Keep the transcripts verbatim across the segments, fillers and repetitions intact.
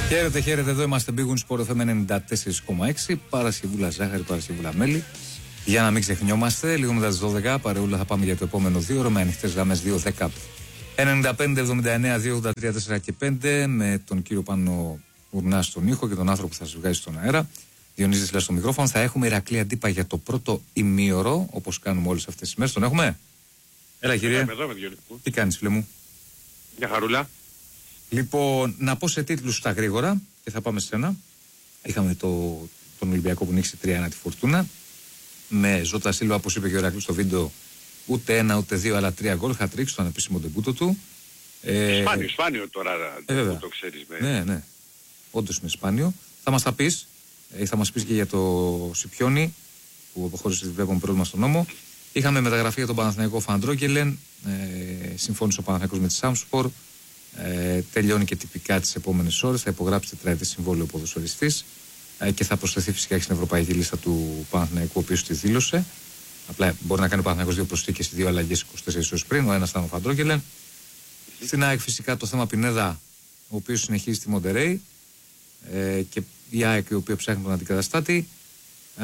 Χαίρετε, χαίρετε, εδώ είμαστε Big Win Sport εφ εμ ενενήντα τέσσερα κόμμα έξι. Παρασκευούλα ζάχαρη, Παρασκευούλα μέλι. Για να μην ξεχνιόμαστε, λίγο μετά τις δώδεκα παρεούλα θα πάμε για το επόμενο δύο ώρο με ανοιχτές γραμμές δύο δέκα ενενήντα πέντε εβδομήντα εννέα δύο ογδόντα τρία τέσσερα και πέντε με τον κύριο Πάνο Ουρνά στον ήχο και τον άνθρωπο που θα σας βγάζει στον αέρα. Διονύζης Λάς στο μικρόφωνο. Θα έχουμε Ηρακλή Αντίπα για το πρώτο ημίωρο, όπως κάνουμε όλες αυτές τις μέρες. Τον έχουμε. Έλα, κύριε. Εδώ, με Τι κάνεις, φίλε μου? Μια χαρούλα. Λοιπόν, να πω σε τίτλους στα γρήγορα και θα πάμε σε ένα. Είχαμε το, τον Ολυμπιακό που νίξει τρία ένα τη Φορτούνα. Με Ζώτα Σίλβα, όπως είπε και ο Ηρακλής στο βίντεο, ούτε ένα ούτε δύο αλλά τρία γκολ. Χατρίξει στον επίσημο ντεμπούτο του. Ε, σπάνιο, σπάνιο τώρα ε, που το ξέρεις. Με... Ναι, ναι. Όντως είναι σπάνιο. Θα μας τα πεις. Ε, θα μας πεις και για το Σιπιόνι που αποχώρησε, βλέπουμε πρόβλημα στον νόμο. Είχαμε μεταγραφή για τον Παναθηναϊκό Φαντρόγκελεν. Ε, συμφώνησε ο Παναθηναϊκός με τη Σάμσπορ. Ε, τελειώνει και τυπικά τις επόμενες ώρες. Θα υπογράψει τετραετή συμβόλαιο ο ποδοσφαιριστής ε, και θα προσθεθεί φυσικά και στην ευρωπαϊκή λίστα του Παναθηναϊκού, ο οποίος τη δήλωσε. Απλά μπορεί να κάνει ο Παναθηναϊκός δύο προσθήκες ή δύο αλλαγές είκοσι τέσσερις ώρες πριν. Ο ένας ήταν ο Φαντρόγκελεν. Στην ΑΕΚ φυσικά το θέμα Πινέδα, ο οποίος συνεχίζει στη Μοντερέι ε, και η ΑΕΚ η οποία ψάχνει τον αντικαταστάτη. Ε,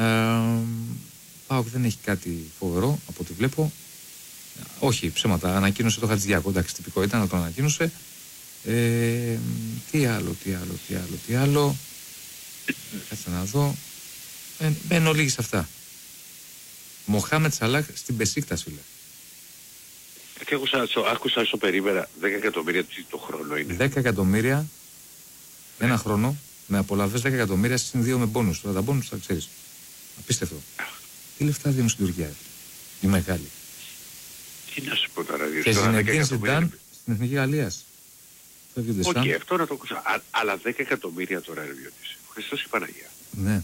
ΠΑΟΚ δεν έχει κάτι φοβερό από ό,τι βλέπω. Όχι, ψέματα. Ανακοίνωσε το Χατζηδιάκο. Εντάξει, τυπικό ήταν να το ανακοίνωσε. Ε, τι άλλο, τι άλλο, τι άλλο, τι άλλο. Κάτσε να δω. Ε, μπαίνω λίγοι σε αυτά. Μοχάμετ Σαλάχ στην Μπεσίκτας, φίλε. Και άκουσα, άκουσα στο περίμερα δέκα εκατομμύρια το χρόνο είναι. δέκα εκατομμύρια ένα χρόνο με απολαυές δέκα εκατομμύρια συν δύο με μπόνους. Τώρα τα μπόνους τα ξέρεις. Απίστευτο. Τι λεφτά δίνουν στην Τουρκία, η μεγάλη. Τι να σου πω τώρα, και Ζινεντίν Ζιντάν στην Εθνική Γαλλίας. Όχι, okay, αυτό να το ακούσα. Α, αλλά δέκα εκατομμύρια τώρα είναι βιώτης. Ο Χριστός και η Παναγία. Ναι.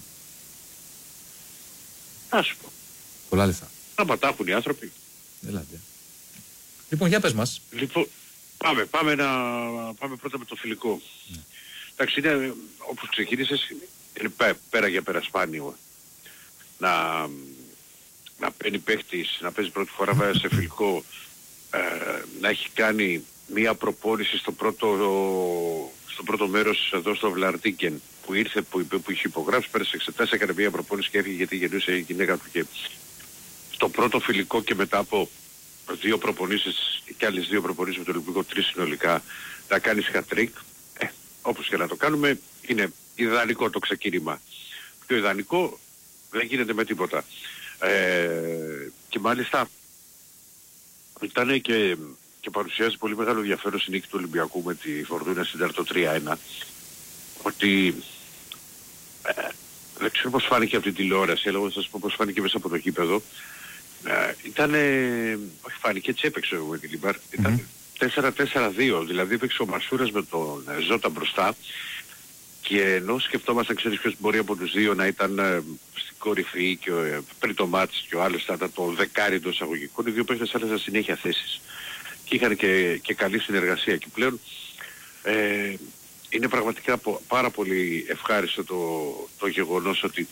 Να σου πω. Πολλά λεφτά. Άμα τα έχουν οι άνθρωποι. Ελάτε. Λοιπόν, για πες μας. Λοιπόν, πάμε, πάμε, να, πάμε πρώτα με το φιλικό. Ναι. Εντάξει, είναι, όπως ξεκίνησες, είναι πέ, πέρα για πέρα σπάνιο να, να παίρνει παίχτης, να παίζει πρώτη φορά βέβαια σε φιλικό, ε, να έχει κάνει μία προπόνηση στο πρώτο, στο πρώτο μέρος εδώ στο Βλαρτίκεν που ήρθε, που, που είχε υπογράψει, πέρασε εξετάσεις, έκανε μία προπόνηση και έφυγε γιατί γεννούσε η γυναίκα του και στο πρώτο φιλικό και μετά από δύο προπονήσεις και άλλες δύο προπονήσεις με το Ολυμπικό, τρεις συνολικά, να κάνεις χατρίκ. Ε, όπως και να το κάνουμε, είναι ιδανικό το ξεκίνημα. Πιο ιδανικό δεν γίνεται με τίποτα. Ε, και μάλιστα ήταν και, και παρουσιάζει πολύ μεγάλο ενδιαφέρον στη νίκη του Ολυμπιακού με τη Φορτούνα στην Ταρτό τρία ένα, ότι ε, δεν ξέρω πώς φάνηκε από την τηλεόραση, αλλά να σας πω πώς φάνηκε μέσα από το γήπεδο. Ε, ήταν, όχι φάνηκε, έτσι έπαιξε εγώ με την Λιμπάρ, mm-hmm. ήταν τέσσερα τέσσερα δύο, δηλαδή έπαιξε ο Μασούρας με τον ε, Ζώτα μπροστά και ενώ σκεφτόμασταν, ξέρεις ποιος μπορεί από τους δύο να ήταν ε, στην κορυφή και ε, πριν το μάτς και ο άλλος θα ήταν το δεκάρι των εισαγωγικών, οι δύο παίχτες άλλαζαν συνέχεια θέσεις και είχαν και, και καλή συνεργασία και πλέον ε, είναι πραγματικά πάρα πολύ ευχάριστο το, το γεγονός ότι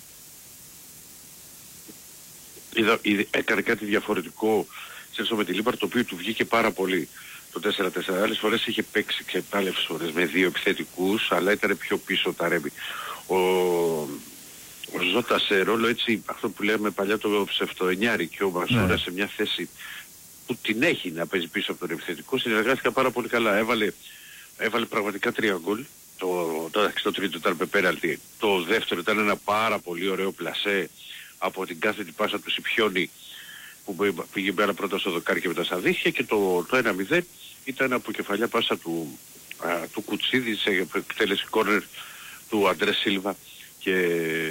είδα, είδα, έκανε κάτι διαφορετικό σε με τη Λίμπαρ, το οποίο του βγήκε πάρα πολύ το τέσσερα τέσσερα. Άλλες φορές είχε παίξει και άλλες φορές με δύο επιθετικούς, αλλά ήταν πιο πίσω τα Ρέμπι. Ο, ο Ζώτα σε ρόλο έτσι, αυτό που λέμε παλιά το ψευτοενιάρι και ο Μασούρας ναι. σε μια θέση που την έχει να παίζει πίσω από τον επιθετικό, συνεργάστηκα πάρα πολύ καλά. Έβαλε, έβαλε πραγματικά τρία γκολ. Το, το, το τρίτο ήταν με πέναλτι. Το δεύτερο ήταν ένα πάρα πολύ ωραίο πλασέ από την κάθετη πάσα του Σιπιόνι που πήγε μπάλα πρώτα στο δοκάρι και μετά στα δίχτυα, και το, το ένα μηδέν ήταν από κεφαλιά πάσα του, α, του Κουτσίδη σε εκτέλεση κόρνερ του Αντρέ Σίλβα και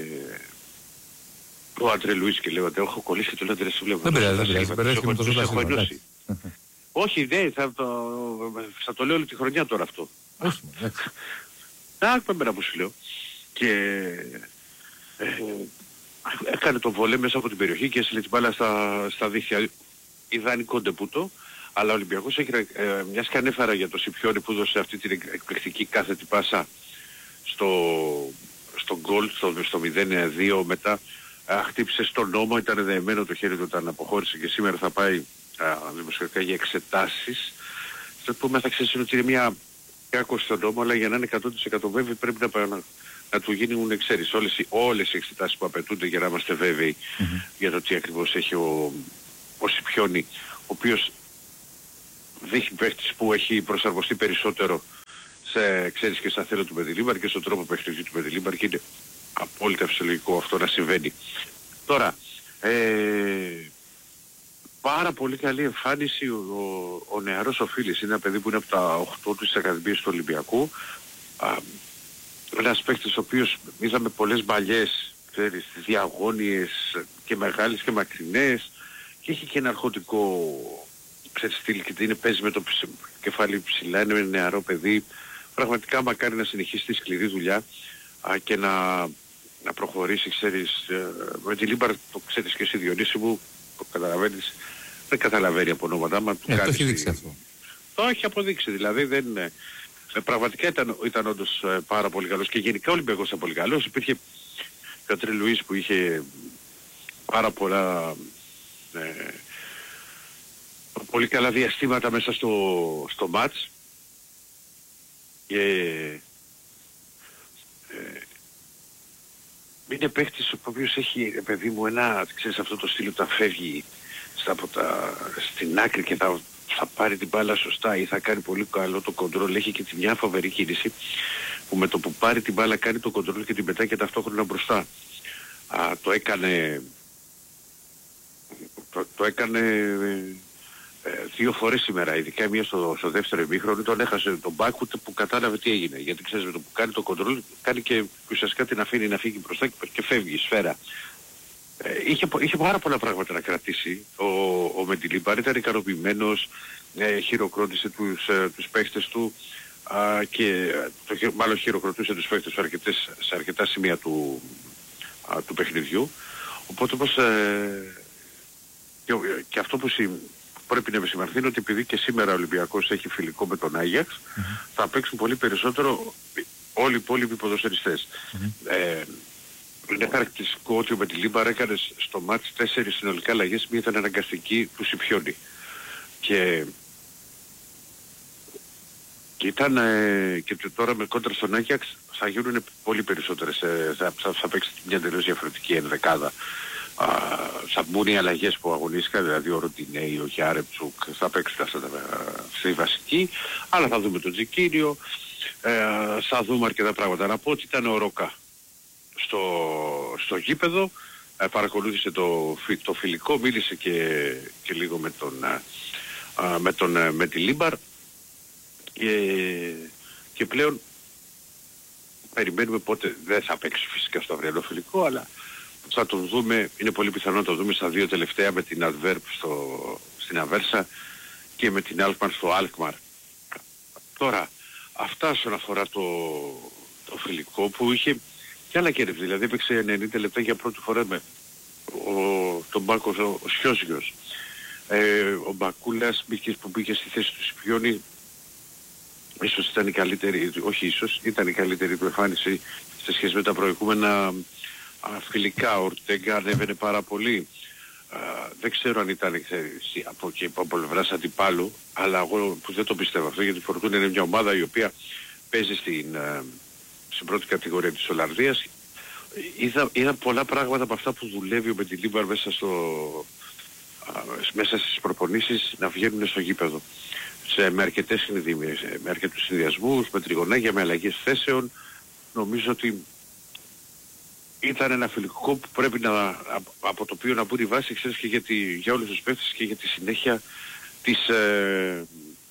ο Αντρέ Λουίς, και λέω ότι έχω κολλήσει τον Αντρέ Σίλβα. Δεν πειράζει, δεν πειράζει. Όχι, δεν, θα το, θα το λέω όλη τη χρονιά τώρα αυτό. Όχι, να, πέμπερα που σου λέω. Και ε, έκανε το βολέ μέσα από την περιοχή και έστειλε την μπάλα στα, στα δίχτυα. Ιδανικό ντεπούτο, αλλά ο Ολυμπιακός έχει, ε, μιας και ανέφερα για το Σιπιόνι που έδωσε αυτή την εκπληκτική κάθετη πάσα στο, στο γκολ, στο, στο μηδέν δύο μετά, α, χτύπησε στον νόμο, ήταν δεμένο το χέρι του όταν αποχώρησε και σήμερα θα πάει δημοσιογραφικά για εξετάσεις. Στο πούμε θα ξέρεις ότι είναι μια Ολυμπιακός στον νόμο, αλλά για να είναι εκατό τοις εκατό βέβαιοι πρέπει να, να, να του γίνουν εξαίρεσης. Όλες, οι, όλες οι εξετάσεις που απαιτούνται για να είμαστε βέβαιοι mm-hmm. για το τι ακριβώς έχει ο, ο Σιπιόνι, ο οποίος δείχνει παίχτης που έχει προσαρμοστεί περισσότερο σε, ξέρεις, και στα θέλω του Μεντιλίμπαρ και στον τρόπο παιχνιδιού του Μεντιλίμπαρ, και είναι απόλυτα φυσιολογικό αυτό να συμβαίνει. Τώρα, ε, πάρα πολύ καλή εμφάνιση ο, ο, ο νεαρός ο Φίλης. Είναι ένα παιδί που είναι από τα οκτώ του της Ακαδημίας του Ολυμπιακού. Α, ένας παίκτης ο οποίος είδαμε πολλές μπαλιές, ξέρεις, διαγώνιες και μεγάλες και μακρινές, και έχει και ένα αρχοντικό, ξέρεις, στυλ, και είναι, παίζει με το κεφάλι ψηλά, είναι νεαρό παιδί. Πραγματικά μακάρι να συνεχίσει τη σκληρή δουλειά α, και να, να προχωρήσει, ξέρεις, με τη Λίμπαρ, το ξέρεις και εσύ Διονύση μου, το καταλαβαίνεις, δεν καταλαβαίνει από ονόματα, μα του ε, κάνει. Το έχει δείξει αυτό. Το έχει αποδείξει, δηλαδή δεν είναι. Ε, πραγματικά ήταν, ήταν όντως ε, πάρα πολύ καλός, και γενικά ο Ολυμπιακός ήταν πολύ καλός. Υπήρχε ο Τρε Λουίς που είχε πάρα πολλά ε, πολύ καλά διαστήματα μέσα στο, στο μάτς, και ε, είναι παίχτης ο οποίος έχει, ε, παιδί μου, ένα, ξέρεις, αυτό το στυλ που θα φεύγει στα, από τα, στην άκρη και θα, θα πάρει την μπάλα σωστά ή θα κάνει πολύ καλό το κοντρόλ. Έχει και τη μια φοβερή κίνηση που με το που πάρει την μπάλα κάνει το κοντρόλ και την πετάει και ταυτόχρονα μπροστά. Α, το έκανε το, το έκανε ε, δύο φορές σήμερα, ειδικά μία στο, στο δεύτερο ημίχρονο. Τον έχασε τον μπακ, ούτε που κατάλαβε τι έγινε, γιατί ξέρεις, με το που κάνει το κοντρόλ κάνει και ουσιαστικά την αφήνει να φύγει μπροστά και, και φεύγει η σφαίρα. Ε, είχε, είχε πάρα πολλά πράγματα να κρατήσει ο, ο Μεντιλίμπαρ, ήταν ικανοποιημένος, ε, χειροκρότησε τους, ε, τους παίχτες του, α, και το, μάλλον χειροκροτούσε τους παίχτες του αρκετές, σε αρκετά σημεία του, α, του παιχνιδιού. Οπότε όπως, ε, και, και αυτό που συ, πρέπει να επισημανθεί είναι ότι επειδή και σήμερα ο Ολυμπιακός έχει φιλικό με τον Άγιαξ, mm-hmm. θα παίξουν πολύ περισσότερο όλοι οι υπόλοιποι ποδοσφαιριστές. Mm-hmm. Ε, είναι χαρακτηριστικό ότι ο Μεντιλίμπαρ έκανε στο μάτς τέσσερις συνολικά αλλαγές, μία ήταν αναγκαστική του Σιπιόνι. Και, και ήταν ε, και τώρα με κόντρα στον Άγιαξ θα γίνουν πολύ περισσότερες, ε, θα, θα, θα παίξει μια τελείως διαφορετική ενδεκάδα. Α, θα μπουν οι αλλαγές που αγωνίστηκαν, δηλαδή ο Ροντινέη, ο Γιάρεμτσουκ, θα παίξει τα στη βασική, αλλά θα δούμε τον Τζικίνιο, ε, θα δούμε αρκετά πράγματα. Να πω ότι ήταν ο Ρόκα στο, στο γήπεδο, ε, παρακολούθησε το, το φιλικό, μίλησε και, και λίγο με τον, α, με τον με τη Λίμπαρ, και, και πλέον περιμένουμε πότε, δεν θα παίξει φυσικά στο αυριανό φιλικό, αλλά θα το δούμε, είναι πολύ πιθανό να το δούμε στα δύο τελευταία, με την Adverb στο, στην Αβέρσα και με την Alkmaar στο Alkmaar. Τώρα, αυτά όσον αφορά το, το φιλικό που είχε και άλλα κέρδη, δηλαδή έπαιξε ενενήντα λεπτά για πρώτη φορά με ο, τον Μπάκος, ο, ο Σιώσγιος. Ε, ο Μπακούλας που μπήκε στη θέση του Σιπιόνι, ίσως ήταν η καλύτερη, όχι ίσως, ήταν η καλύτερη του εμφάνιση σε σχέση με τα προηγούμενα φιλικά. Ο Ορτέγκα ανέβαινε πάρα πολύ. Α, δεν ξέρω αν ήταν, ξέρεις, από και από πλευράς αντιπάλου, αλλά εγώ που δεν το πιστεύω αυτό, γιατί η Φορτούνα είναι μια ομάδα η οποία παίζει στην, α, στην πρώτη κατηγορία της Ολλανδίας. Είδα, είδα πολλά πράγματα από αυτά που δουλεύει ο Μεντιλίμπαρ μέσα, στο, α, μέσα στις προπονήσεις να βγαίνουν στο γήπεδο. Σε, με, αρκετές συνδυμίες, με αρκετούς συνδυασμούς, με τριγωνάκια, με αλλαγές θέσεων. Νομίζω ότι ήταν ένα φιλικό που πρέπει να, από το οποίο να μπουν η βάση, ξέρεις, και για, τη, για όλους τους παίκτες και για τη συνέχεια της, ε,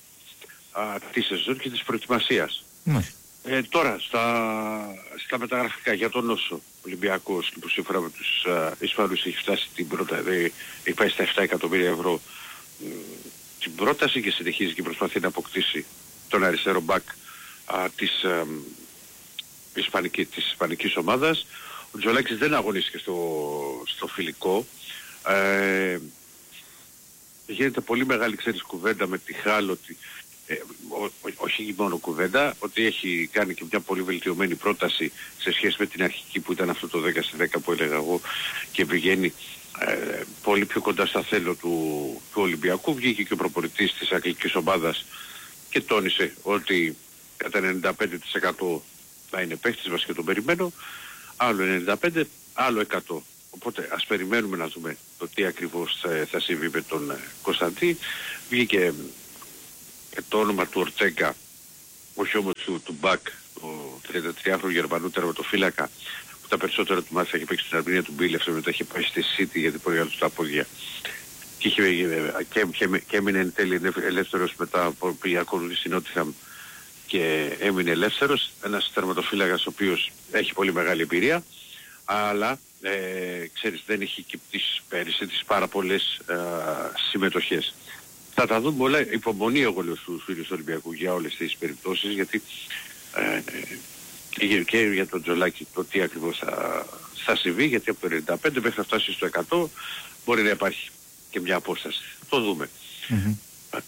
α, της σεζόν και της προετοιμασίας. Mm. Ε, τώρα, στα, στα μεταγραφικά για τον Όσο Ολυμπιακός, που σύμφωνα με τους Ισπανούς έχει φτάσει την πρώτα, δηλαδή, έχει πάει στα επτά εκατομμύρια ευρώ την πρόταση, και συνεχίζει και προσπαθεί να αποκτήσει τον αριστερό μπακ α, της, α, ισπανική, της ισπανικής ομάδας. Ο Τζολάκης δεν αγωνίστηκε στο, στο φιλικό. Ε, γίνεται πολύ μεγάλη, ξέρεις, κουβέντα με τη Χάλ, ότι ε, ό, ό, όχι μόνο κουβέντα, ότι έχει κάνει και μια πολύ βελτιωμένη πρόταση σε σχέση με την αρχική που ήταν αυτό το δέκα στα δέκα που έλεγα εγώ, και πηγαίνει ε, πολύ πιο κοντά στα θέλω του, του Ολυμπιακού. Βγήκε και ο προπονητής της αγγλικής ομάδας και τόνισε ότι κατά ενενήντα πέντε τοις εκατό θα είναι παίχτης μας και τον περιμένω, άλλο ενενήντα πέντε τοις εκατό, άλλο εκατό. Οπότε ας περιμένουμε να δούμε το τι ακριβώς θα, θα συμβεί με τον ε, Κωνσταντή. Βγήκε ε, το όνομα του Ορτέγκα, όχι όμως του, του Μπακ, το τριαντατριάχρονο Γερμανού τερματοφύλακα, που τα περισσότερα του μάτια είχε παίξει στην Αρμενία του Μπίλεφ, μετά είχε πάει στη City γιατί μπορεί να του τα πόδια. Και, είχε, και, και, και έμεινε εν τέλει ελεύθερος μετά που πήγε ακολουθεί στην Νότιχαμ και έμεινε ελεύθερος. Ένας τερματοφύλακας ο οποίος έχει πολύ μεγάλη εμπειρία, αλλά ε, ξέρεις δεν έχει και τις πέρυσι τις πάρα πολλές ε, συμμετοχές. Θα τα δούμε όλα, υπομονή εγώ λέω στους φίλους του Ολυμπιακού για όλες τις περιπτώσεις, γιατί ε, και, και για τον Τζολάκη το τι ακριβώς θα, θα συμβεί, γιατί από το ενενήντα πέντε μέχρι να φτάσει στο εκατό μπορεί να υπάρχει και μια απόσταση. Το δούμε. Mm-hmm. Ε,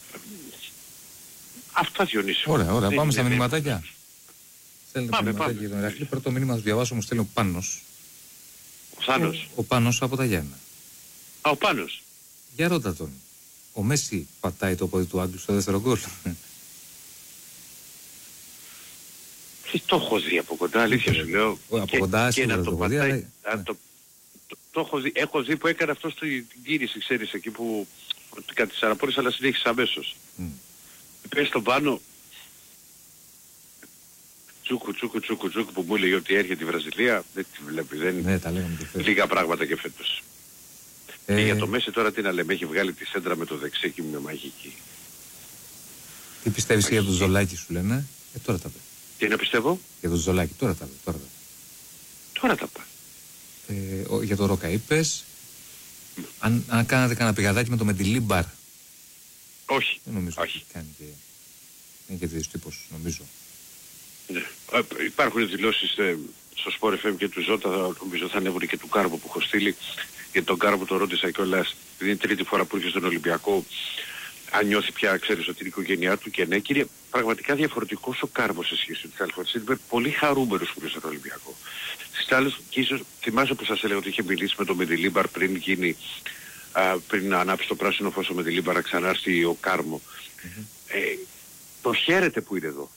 αυτά Διονύση. Ωραία, ωραία. Πάμε στα μηνυματάκια. Στέλνει το μηνυματάκι για τον Ηρακλή. Πρώτο μήνυμα θα διαβάσω, μου στέλνει ο Πάνος. Ο Θάνος. Ο, ο Πάνος από τα Γιάννα. Α, ο Πάνος. Για ρώτα τον. Ο Μέση πατάει το πόδι του Άγγλου στο δεύτερο γκολ. Τι το έχω δει από κοντά, αλήθεια σου λέω. Από και, κοντά και να το πατάει. Αλλά... Ναι. Το, το, το έχω δει. Έχω δει που έκανε αυτό στην κίνηση, ξέρεις, εκεί που κάτι τις αναπόρες, αλλά συνέχισε αμέσως. Mm. Πες στον Πάνο, τσούκου τσούκου τσούκου τσούκου που μου έλεγε ότι έρχεται η Βραζιλία, δεν τη βλέπει, δεν ναι, τα λέγαμε και λίγα πράγματα και φέτος. Ε... Και για το Μέση τώρα τι να λέμε, έχει βγάλει τη σέντρα με το δεξί και με μαγική. Τι πιστεύεις για τον Ζολάκη σου λένε, ε, τώρα τα πες. Τι να πιστεύω? Για τον Ζολάκη, τώρα τα πες. Τώρα τα, τώρα τα πες. Ε, ο, για το Ρόκα είπες, mm. αν, αν κάνατε κανένα πηγαδάκι με το Μεντιλίμπαρ. Όχι. Δεν νομίζω όχι. ότι κάνει και, είναι και τέτοιος τύπος, νομίζω. Ναι. Ε, υπάρχουν δηλώσεις ε, στο Sport εφ εμ και του Ζώτα, νομίζω θα ανέβουν και του Κάρπο που έχω στείλει. Για τον Κάρπο το ρώτησα κιόλας, επειδή είναι τρίτη φορά που έρχεται στον Ολυμπιακό, αν νιώθει πια, ξέρεις, ότι είναι η οικογένειά του, και ναι, κύριε, πραγματικά διαφορετικός ο Κάρπος σε σχέση με τις άλλες φορές. Είναι πολύ χαρούμενος που είναι στον Ολυμπιακό. Στις άλλες, και ίσως θυμάσαι που σας έλεγα ότι είχε μιλήσει με τον Μεντιλίμπαρ πριν γίνει, α, πριν να ανάψει το πράσινο φως ο Μεντιλίμπαρ να ξανάρθει ο Κάρμο. Mm-hmm. Ε, το χαίρεται που είναι εδώ.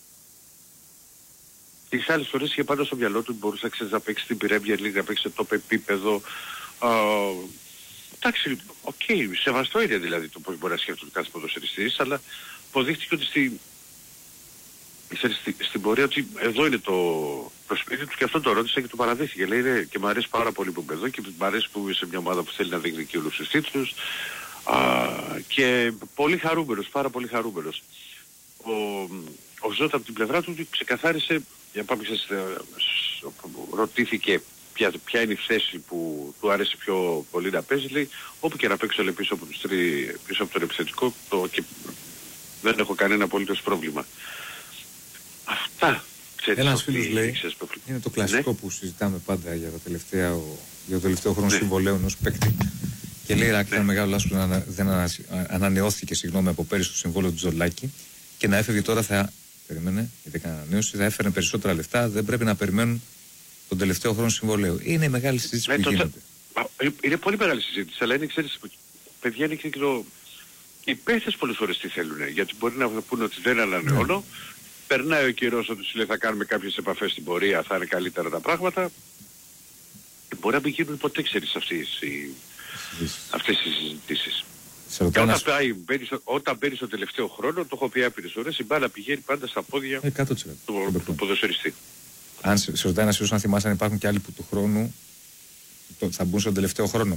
Τις άλλες φορές είχε πάντα στο μυαλό του μπορούσε να παίξει στην Premier League, να παίξει σε top επίπεδο. Uh, εντάξει, οκ, okay, σεβαστό είναι δηλαδή το πώς μπορεί να σκέφτεται κάθε ποδοσφαιριστής, αλλά αποδείχτηκε ότι στη, στη, στην πορεία ότι εδώ είναι το, το σπίτι του, και αυτό το ρώτησα και το παραδείχθηκε. Λέει ναι, και μου αρέσει πάρα πολύ που είμαι εδώ και μου αρέσει που είμαι σε μια ομάδα που θέλει να διεκδικεί όλους τους τίτλους, uh, και πολύ χαρούμενος, πάρα πολύ χαρούμενος. Ο, ο Ζώτα από την πλευρά του ξεκαθάρισε, για πάμε ξέρεις, ρωτήθηκε Ποια, ποια είναι η θέση που του άρεσε πιο πολύ να παίζει, λέει, όπου και να παίξω λέει, πίσω, από τους τρι, πίσω από τον επιθετικό, το, και δεν έχω κανένα απολύτως πρόβλημα. Αυτά, ξέρεις. Ένας φίλος λέει, είναι το κλασικό ναι. που συζητάμε πάντα για, τελευταίο, για το τελευταίο χρόνο ναι. συμβολέων ενός παίκτη. Και λέει, Ράκλη, ναι. ένα μεγάλο λάθος που δεν ανα, ανανεώθηκε συγγνώμη, από πέρυσι το συμβόλαιο του Τζολάκη και να έφευγε τώρα θα, περίμενε, γιατί έκανε ανανέωση, θα έφερε περισσότερα λεφτά, δεν πρέπει να περιμένουν τον τελευταίο χρόνο συμβολέου. Είναι μεγάλη συζήτηση ναι, που τότε, γίνεται. Είναι πολύ μεγάλη συζήτηση, αλλά είναι, ξέρεις, παιδιά είναι και το... Οι παίχτες πολλές φορές τι θέλουν, γιατί μπορεί να πούνε ότι δεν ανανεώνω, ναι. περνάει ο καιρός ότι σου λέει θα κάνουμε κάποιες επαφές στην πορεία, θα είναι καλύτερα τα πράγματα, και μπορεί να μην γίνουν ποτέ, ξέρεις, αυτές οι, αυτές οι συζητήσεις. Και όταν, ένας... πάει, μπαίνεις, όταν μπαίνεις στο τελευταίο χρόνο, το έχω πει άπειρες φορές, η μπάλα πηγαίνει πάντα στα πόδια του, του ποδοσφαιριστή. Αν σε ρωτάει ένας φίλος αν θυμάσαι αν υπάρχουν και άλλοι που του χρόνου το, θα μπουν στον τελευταίο χρόνο.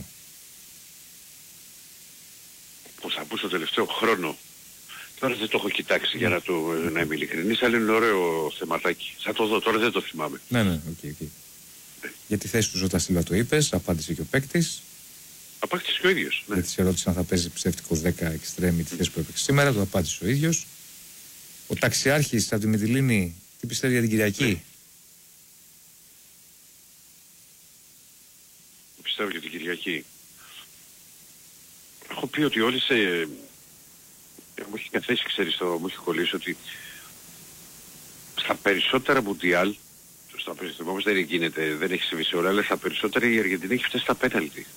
Που θα μπουν στον τελευταίο χρόνο. Τώρα δεν το έχω κοιτάξει mm. για να, το, να είμαι ειλικρινής, αλλά είναι ωραίο θεματάκι. Θα το δω, τώρα δεν το θυμάμαι. Ναι, ναι, οκ, okay, okay. ναι. Για τη θέση του Ζώτα Σίλβα το είπες, απάντησε και ο παίκτης. Απάντησε και ο ίδιος. Ναι. Γιατί σε ερώτηση αν θα παίζει ψεύτικο δέκα εξτρέμι τη θέση που έπαιξε σήμερα, το απάντησε ο ίδιος. Ο ταξιάρχης από τη Μυτιλήνη, τι πιστεύει για την Κυριακή. Ναι. Πιστεύω για την Κυριακή. Έχω πει ότι όλοι σε... μου έχει καθέσει, ξέρεις, το... μου έχει κολλήσει ότι στα περισσότερα Μουντιάλ, στα περισσότερα όμως δεν γίνεται, δεν έχει συμβεί σε όλα, αλλά στα περισσότερα η Αργεντινή έχει φτάσει στα πέναλτι.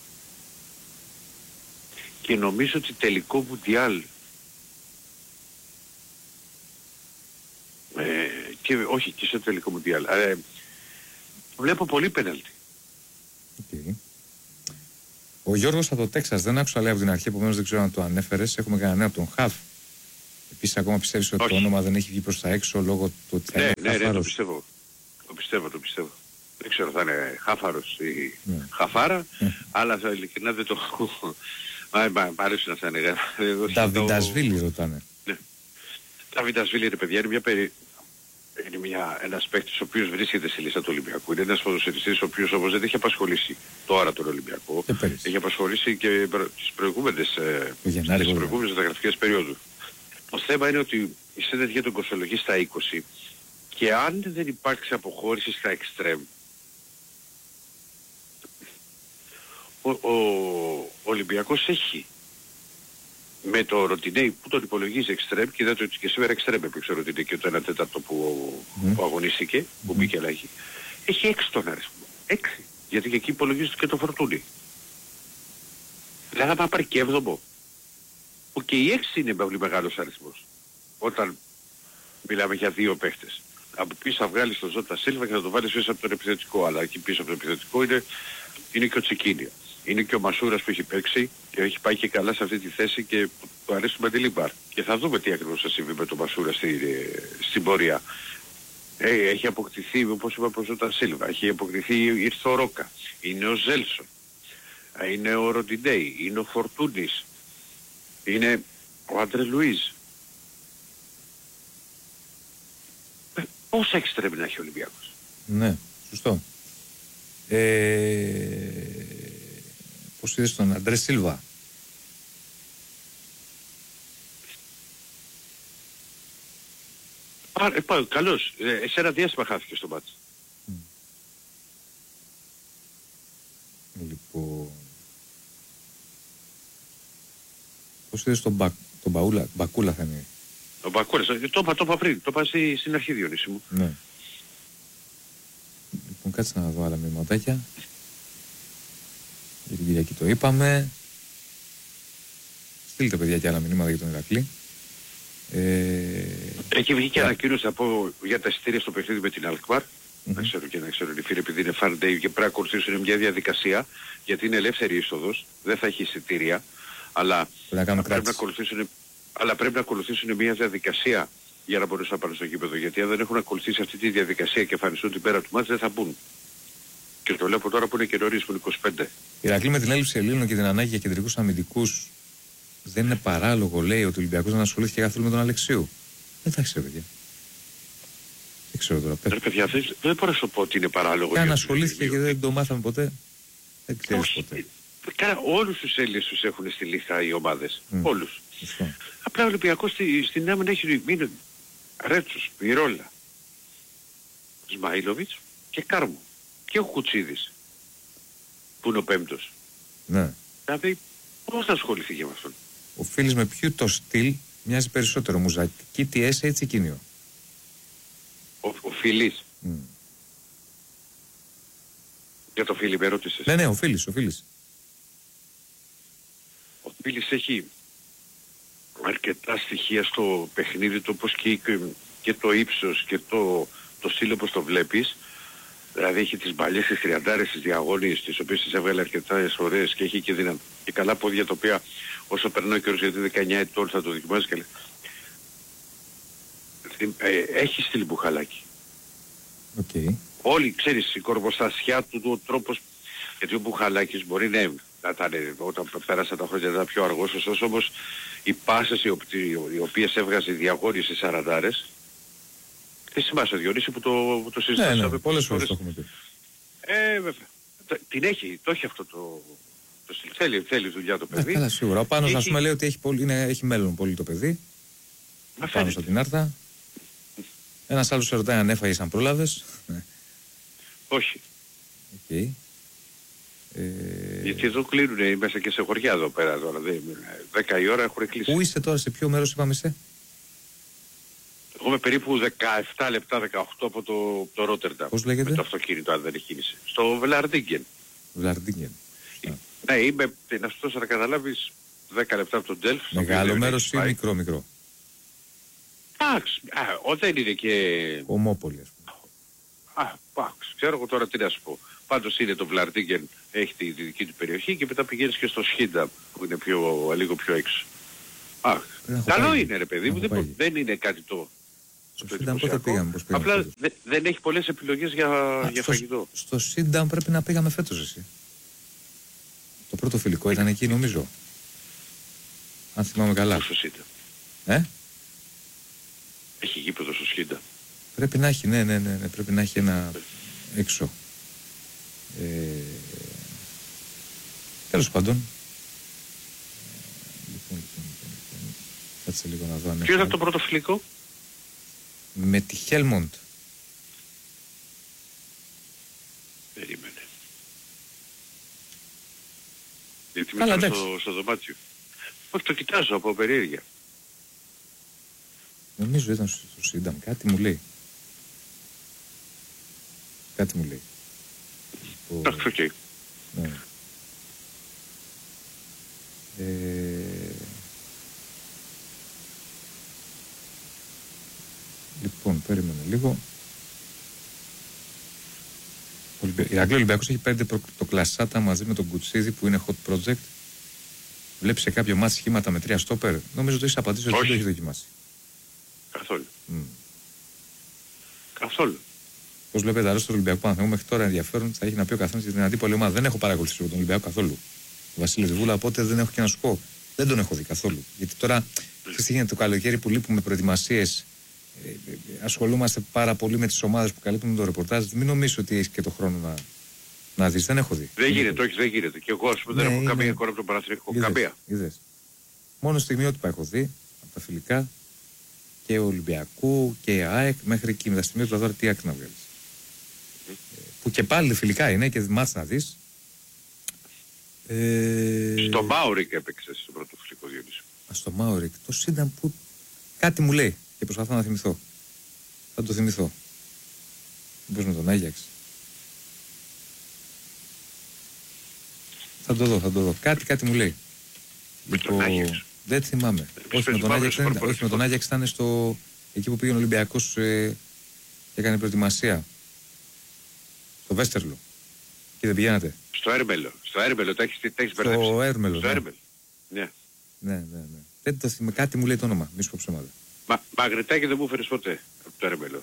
Και νομίζω ότι τελικό Μουντιάλ ε, και, όχι και στο τελικό Μουντιάλ. Ε, βλέπω πολύ πέναλτι. Okay. Ο Γιώργος από το Τέξας δεν άκουσα λέει από την αρχή, επομένως δεν ξέρω αν το ανέφερες. Έχουμε κανένα από τον Χαφ. Επίσης ακόμα πιστεύεις ότι όχι. Το όνομα δεν έχει βγει προς τα έξω λόγω του ότι θα ναι, είναι ναι, χαφάρος. Ναι, το πιστεύω. Το πιστεύω, το πιστεύω. Δεν ξέρω θα είναι χάφαρος ή ναι. χαφάρα, ναι. αλλά θα ειλικρινά δεν το έχω. Μ' αρέσουν αυτά είναι. Τα Βιντασβίλη το... ρωτάνε. Ναι. Τα Βιντασβίλη ρε παιδιά είναι μια περί... είναι μια, ένας παίκτης ο οποίος βρίσκεται στη λίστα του Ολυμπιακού. Είναι ένας ποδοσφαιριστής ο οποίος όμως δεν έχει απασχολήσει τώρα τον Ολυμπιακό. Έχει απασχολήσει και τις προηγούμενες, ε, τις προηγούμενες μεταγραφικές περίοδου. Το θέμα είναι ότι η Σέντερ για τον κοσολογεί στα είκοσι και αν δεν υπάρξει αποχώρηση στα εξτρέμ, ο, ο, ο Ολυμπιακός έχει με το Ροτινέι που τον υπολογίζει εξτρέμ και είδατε ότι και σήμερα εξτρέμ έπαιξε ο Ροτινέι και το ένα τέταρτο που, mm. που αγωνίστηκε, που mm. μπήκε αλλαγή. Έχει έξι τον αριθμό. Έξι. Γιατί και εκεί υπολογίζει και το Φορτούνι. Δηλαδή θα πάρει και έβδομο. Που και η έξι είναι πολύ μεγάλος αριθμός. Όταν μιλάμε για δύο παίχτες. Από πίσω θα βγάλεις τον Ζώτα Σίλβα και θα το βάλεις πίσω από τον επιθετικό. Αλλά εκεί πίσω από τον επιθετικό είναι, είναι και ο Τσικίνια. Είναι και ο Μασούρας που έχει παίξει και έχει πάει και καλά σε αυτή τη θέση και του αρέσει το Μαντιλίμπαρ. Και θα δούμε τι ακριβώς θα συμβεί με τον Μασούρα στη, στην πορεία. Ε, έχει αποκτηθεί, όπως είπα, ο Ζώτα Σίλβα. Έχει αποκτηθεί, ήρθε ο Ρόκα. Είναι ο Ζέλσον. Είναι ο Ροντινέι. Είναι ο Φορτούνης. Είναι ο Άντρε Λουίζ. Ε, πόσα εξτρέμ να έχει ο Ολυμπιακός. Ναι, σωστό. Ε, πώς είδες τον Αντρέ Σίλβα. Α, ε, πά, καλώς. Ε, σε ένα διάστημα χάθηκε στο μάτι. Mm. Λοιπόν... Πώς είδες τον, Μπα, τον Μπαούλα, Μπακούλα θα είναι. Ο Μπακούλας, το είπα, το είπα πριν, το είπα στη, στην αρχή Διονύση μου. Ναι. Λοιπόν, κάτσε να δω άλλα μηνυματάκια. Για την Κυριακή το είπαμε. Στείλτε παιδιά και άλλα μηνύματα για τον Ηρακλή. Ε... Έχει βγει και ανακοίνωση από για τα εισιτήρια στο παιχνίδι με την Αλκμάρ. Mm-hmm. Να ξέρω και να ξέρω οι φίλοι επειδή είναι fan day και πρέπει να ακολουθήσουν μια διαδικασία γιατί είναι ελεύθερη είσοδος, δεν θα έχει εισιτήρια. Αλλά πρέπει, να πρέπει, να ακολουθήσουν, αλλά πρέπει να ακολουθήσουν μια διαδικασία για να μπορέσουν να πάνε στο γήπεδο. Γιατί αν δεν έχουν ακολουθήσει αυτή τη διαδικασία και εμφανιστούν την πέρα του μάτς δεν θα μπουν. Και το λέω από τώρα που είναι και νωρίς, που είναι είκοσι πέντε. Ηρακλή, με την έλλειψη Ελλήνων και την ανάγκη για κεντρικούς αμυντικούς, δεν είναι παράλογο, λέει, ότι ο Ολυμπιακός δεν ασχολήθηκε καθόλου με τον Αλεξίου. Δεν θα ξέρω, παιδιά. Δεν ξέρω τώρα. Ρε παιδιά, δεν, δεν μπορώ να σου πω ότι είναι παράλογο. Και αν ασχολήθηκε και δεν το μάθαμε ποτέ, δεν ξέρεις ποτέ. Κάνα, όλους τους Έλληνες τους έχουν στη λίστα οι ομάδες. Mm. Όλους. Mm. Απλά ο Ολυμπιακός στη, στην άμυνα έχει μείνει Ρέτσος, Μιρόλα, Σμαΐλοβιτς και Κάρμο. Και ο Κουτσίδης που είναι ο πέμπτος. Ναι. Δηλαδή πώς θα ασχοληθεί και με αυτόν. Ο Φίλης με ποιο το στυλ μοιάζει περισσότερο, Μουζακί, τι έσαι ή Τσικίνιο. Ο, ο Φίλης. Mm. Για το Φίλη με ρώτησες. Ναι, ναι, ο Φίλης, ο Φίλης. Ο Φίλης έχει αρκετά στοιχεία στο παιχνίδι του, όπως και, και το ύψος και το, το στυλ όπως το βλέπεις. Δηλαδή έχει τις μπαλιές, τις τριαντάρες, τις διαγώνιες, τις οποίες τις έβγαλε αρκετά ωραίες και έχει και, δυνα... και καλά πόδια τα οποία όσο περνάει ο καιρός, γιατί δεκαεννιά ετών θα το δοκιμάζει και ε, έχει στυλ μπουχαλάκι. Okay. Όλοι, ξέρεις, η κορποστασιά του, ο τρόπος, γιατί ο Μπουχαλάκης μπορεί να, να ήταν, όταν πέρασαν τα χρόνια να ήταν πιο αργός, ωστόσο όμως οι πάσες οι, οι οποίες έβγαζε διαγώνιες στις σαραντάρες, δεν θυμάσαι Διονύση που το, που το συζητάσαμε. Ναι, ναι, πολλές φορές το έχουμε πει. Ε, βέβαια. Την έχει, το έχει αυτό το... το θέλει, θέλει δουλειά το παιδί. Ναι, καλά, σίγουρα. Ο Πάνος, να πούμε, λέει ότι έχει, πολύ, είναι, έχει μέλλον πολύ το παιδί. Πάνω στην Άρτα. Ένας άλλος σε ρωτάει αν έφαγες, αν πρόλαβες. Όχι. Okay. Ε... Γιατί εδώ κλείνουν μέσα και σε χωριά εδώ πέρα τώρα. δέκα η ώρα έχουν κλείσει. Πού είστε τώρα, σε ποιο μέρος είπαμε είστε? Εγώ είμαι περίπου δεκαεπτά λεπτά, δεκαοκτώ από το, το Ρότερνταμ. Πώς λέγεται? Με το αυτοκίνητο αν δεν έχει κίνηση. Στο Βλαρντίγκεν. Βλαρντίγκεν. Ναι, είμαι, να σου δώσω να καταλάβεις, δέκα λεπτά από το Τζέλφ. Μεγάλο μέρος ή μικρό μικρό? Εντάξει, δεν είναι και... Ομόπολη, ας πούμε. Α, πάξ, ξέρω εγώ τώρα τι να σου πω. Πάντως είναι το Βλαρτίγκεν, έχει τη, τη δική του περιοχή και μετά πηγαίνεις και στο Σχίντα που είναι πιο, λίγο πιο έξω. Α, καλό πάει. Είναι ρε παιδί μου, δεν, δεν είναι κάτι το... Στο Σύνταμ πότε πήγαμε, πώς πήγαμε. Απλά δε, δεν έχει πολλές επιλογές για, Α, για στο, φαγητό. Στο Σύνταμ πρέπει να πήγαμε φέτος εσύ. Το πρώτο φιλικό ήταν εκεί νομίζω. Αν θυμάμαι καλά. Στο Σύνταμ. Ε? Έχει γήπεδο στο Σύνταμ. Πρέπει να έχει, ναι, ναι, ναι, ναι, πρέπει να έχει ένα έξω. Ε, τέλος πάντων. Λοιπόν, λοιπόν, λοιπόν. Κάτσε λίγο να δω αν ποιο ήταν το πρώτο φιλικό? Με τη Χέλμοντ. Περίμενε. Γιατί μετά στο, στο δωμάτιο. Όχι, το κοιτάζω από περιέργεια. Νομίζω ήταν στο Σύνταμ. Κάτι μου λέει. Κάτι μου λέει. Εντάξει, οκ. Ναι. Ε... Λοιπόν, περίμενε λίγο. Η Αγγλία Ολυμπιακός έχει πέντε πρωτοκλασσάτα μαζί με τον Κουτσίδη που είναι hot project. Βλέπει σε κάποιο μάτι σχήματα με τρία στόπερ. Νομίζω ότι έχει απαντήσει ότι δεν το έχει δοκιμάσει. Καθόλου. Mm. Καθόλου. Πώς βλέπετε τα ρόστερ του Ολυμπιακού Παναθηναϊκού μέχρι τώρα ενδιαφέρον θα έχει να πει ο καθένας για την αντίπολη ομάδα. Δεν έχω παρακολουθήσει τον Ολυμπιακό καθόλου. Ο Βασίλη Βούλα, οπότε δεν έχω και να σου πω. Δεν τον έχω δει καθόλου. Γιατί τώρα, τι γίνεται το καλοκαίρι που λείπουμε προετοιμασίες, ε, ε, ασχολούμαστε πάρα πολύ με τις ομάδες που καλύπτουν το ρεπορτάζ. Μην νομίζεις ότι έχει και το χρόνο να, να δεις. Δεν έχω δει. Δεν γίνεται, όχι, δεν γίνεται. Και εγώ, ας πούμε, ναι, δεν έχω είναι... καμία εικόνα από τον Παναθηναϊκό. Καμία. Είδες. Μόνο στιγμιότυπα έχω δει από τα φιλικά και Ολυμπιακού και ΑΕΚ μέχρι εκεί. Με τα στιγμιότυπα τώρα τι άκρη να βγάλεις. Mm. Ε, που και πάλι φιλικά είναι και μάτς να δεις. Ε... Στο Μάουρικ έπαιξε στο πρώτο φιλικό Διονύσιο. Στο Μάουρικ. Το Σύνταμ που κάτι μου λέει και προσπαθώ να θυμηθώ. Θα το θυμηθώ. Πώς με τον Άγιαξ. Θα το δω, θα το δω. Κάτι, κάτι μου λέει. Με λοιπόν, τον Άγιαξ. Δεν θυμάμαι. Όχι με, τον Άγιαξ, ήταν, όχι με τον Άγιαξ ήταν στο... εκεί που πήγαινε ο Ολυμπιακός ε, και έκανε προετοιμασία. Στο Βέστερλο. Και δεν πηγαίνατε. Στο Έρμελο. Στο Έρμελο, τα έχεις, έχεις μπερδέψει. Στο Έρμελο. Στο Έρμελο. Ναι. Ναι, ναι, ναι. Δεν το θυμάμαι. Κάτι μου λέει το όνομα. Μη σου πω ψέματα. Μα, μαγριτάκι δεν μου έφερες ποτέ από το Έρμελο.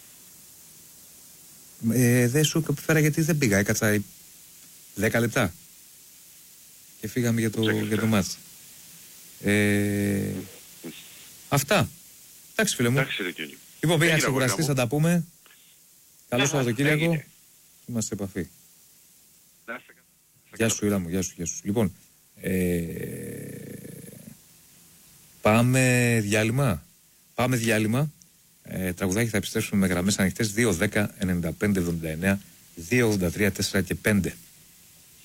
Ε, δεν σου φέρα γιατί δεν πήγα. Έκατσα δέκα λεπτά. Και φύγαμε για το, για το μάτς. Ε, αυτά. Εντάξει φίλε μου. Εντάξει, ρε, λοιπόν πήγα να ξεκουραστείς, θα τα πούμε. Καλό Σαββατοκύριακο. Είμαστε σε επαφή. Γεια σου Ήρα μου, γεια σου, γεια σου. Λοιπόν, ε, πάμε διάλειμμα. Πάμε διάλειμμα. Ε, τραγουδάκι θα επιστρέψουμε με γραμμές ανοιχτές δύο δέκα ενενήντα πέντε εβδομήντα εννέα δύο ογδόντα τρία τέσσερα και πέντε.